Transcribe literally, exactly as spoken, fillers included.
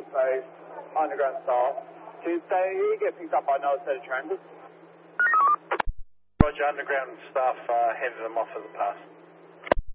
Face, underground staff. Tuesday, you get picked up by another set of transit. Roger, underground staff uh, headed them off at the pass.